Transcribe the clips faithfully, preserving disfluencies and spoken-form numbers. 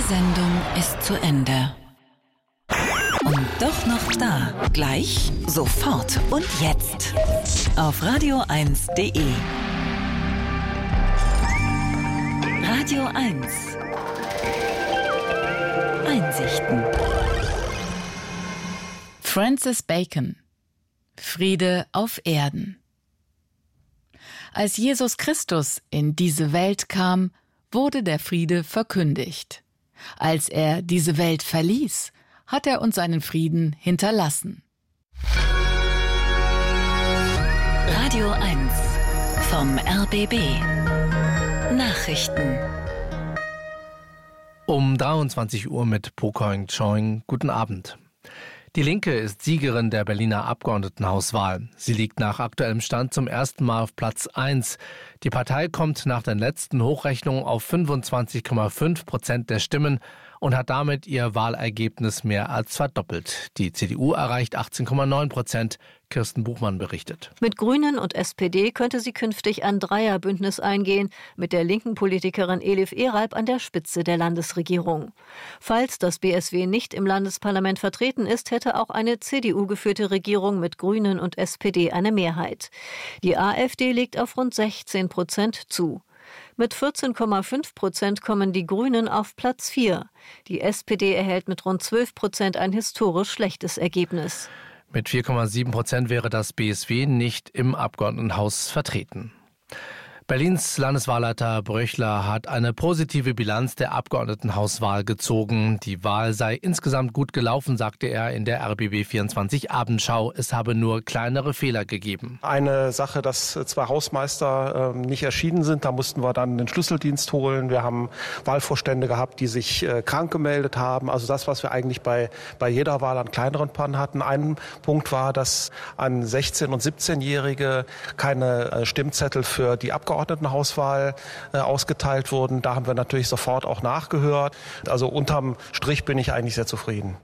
Sendung ist zu Ende. Und doch noch da. Gleich, sofort und jetzt. Auf radio eins punkt de. Radio eins. Einsichten. Francis Bacon. Friede auf Erden. Als Jesus Christus in diese Welt kam, wurde der Friede verkündigt. Als er diese Welt verließ, hat er uns seinen Frieden hinterlassen. Radio eins vom R B B. Nachrichten. Um dreiundzwanzig Uhr mit Pocoing Choing. Guten Abend. Die Linke ist Siegerin der Berliner Abgeordnetenhauswahl. Sie liegt nach aktuellem Stand zum ersten Mal auf Platz eins. Die Partei kommt nach den letzten Hochrechnungen auf fünfundzwanzig Komma fünf Prozent der Stimmen und hat damit ihr Wahlergebnis mehr als verdoppelt. Die C D U erreicht achtzehn Komma neun Prozent. Kirsten Buchmann berichtet. Mit Grünen und S P D könnte sie künftig ein Dreierbündnis eingehen, mit der linken Politikerin Elif Eralp an der Spitze der Landesregierung. Falls das B S W nicht im Landesparlament vertreten ist, hätte auch eine C D U-geführte Regierung mit Grünen und S P D eine Mehrheit. Die AfD legt auf rund sechzehn Prozent zu. Mit vierzehn Komma fünf Prozent kommen die Grünen auf Platz vier. Die S P D erhält mit rund zwölf Prozent ein historisch schlechtes Ergebnis. Mit vier Komma sieben Prozent wäre das B S W nicht im Abgeordnetenhaus vertreten. Berlins Landeswahlleiter Bröchler hat eine positive Bilanz der Abgeordnetenhauswahl gezogen. Die Wahl sei insgesamt gut gelaufen, sagte er in der R B B vierundzwanzig Abendschau. Es habe nur kleinere Fehler gegeben. Eine Sache, dass zwei Hausmeister äh, nicht erschienen sind, da mussten wir dann den Schlüsseldienst holen. Wir haben Wahlvorstände gehabt, die sich äh, krank gemeldet haben. Also das, was wir eigentlich bei, bei jeder Wahl an kleineren Pannen hatten. Ein Punkt war, dass an sechzehn- und siebzehnjährige keine äh, Stimmzettel für die Abgeordnetenhauswahl Abgeordnetenhauswahl äh, ausgeteilt wurden. Da haben wir natürlich sofort auch nachgehört. Also unterm Strich bin ich eigentlich sehr zufrieden.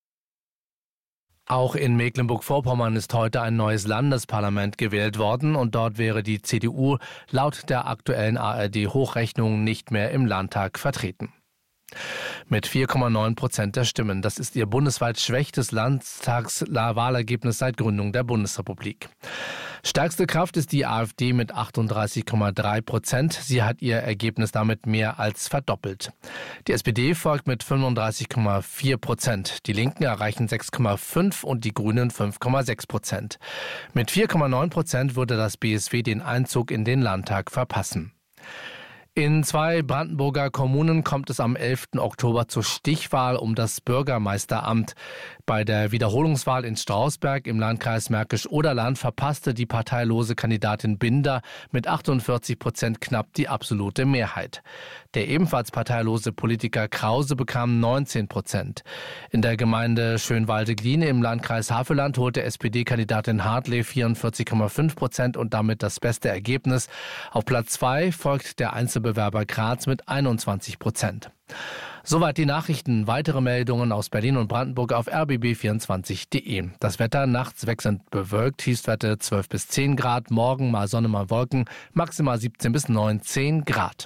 Auch in Mecklenburg-Vorpommern ist heute ein neues Landesparlament gewählt worden und dort wäre die C D U laut der aktuellen A R D-Hochrechnung nicht mehr im Landtag vertreten. Mit vier Komma neun Prozent der Stimmen. Das ist ihr bundesweit schwächstes Landtagswahlergebnis seit Gründung der Bundesrepublik. Stärkste Kraft ist die AfD mit achtunddreißig Komma drei Prozent. Sie hat ihr Ergebnis damit mehr als verdoppelt. Die S P D folgt mit fünfunddreißig Komma vier Prozent. Die Linken erreichen sechs Komma fünf und die Grünen fünf Komma sechs Prozent. Mit vier Komma neun Prozent würde das B S W den Einzug in den Landtag verpassen. In zwei Brandenburger Kommunen kommt es am elften Oktober zur Stichwahl um das Bürgermeisteramt. Bei der Wiederholungswahl in Strausberg im Landkreis Märkisch-Oderland verpasste die parteilose Kandidatin Binder mit achtundvierzig Prozent knapp die absolute Mehrheit. Der ebenfalls parteilose Politiker Krause bekam neunzehn Prozent. In der Gemeinde Schönwalde-Gliene im Landkreis Havelland holte S P D-Kandidatin Hartley vierundvierzig Komma fünf Prozent und damit das beste Ergebnis. Auf Platz zwei folgt der Einzelbewerber Graz mit einundzwanzig Prozent. Soweit die Nachrichten. Weitere Meldungen aus Berlin und Brandenburg auf r b b vierundzwanzig punkt de. Das Wetter nachts wechselnd bewölkt, Tiefstwerte zwölf bis zehn Grad, morgen mal Sonne, mal Wolken, maximal siebzehn bis neunzehn Grad.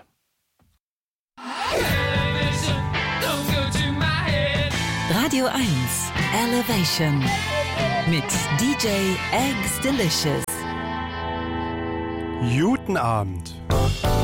Radio eins Elevation mit D J Eggs Delicious. Guten Abend.